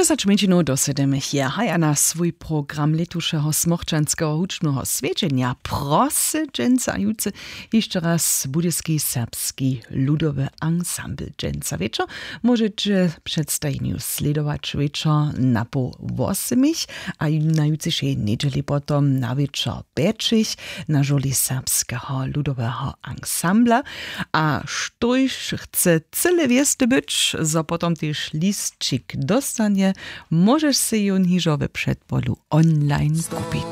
10 minut do 7 je. Haj na swój program letušeho smochčanského hučného sviečenia prosidženca jutce jeszcze raz budyski serbski ludowy ensemble dżęca wieczor. Możecie przedstawieniu sledować wieczor na po 8, a na jutrzejszej niedzieli potom na wieczor 5 na żoli serbskiego ludowego ensembla. A sztojś chce cyle wieste być, zo potom też listčik dostanie, możesz se ją niżowe przedpolu online kupić.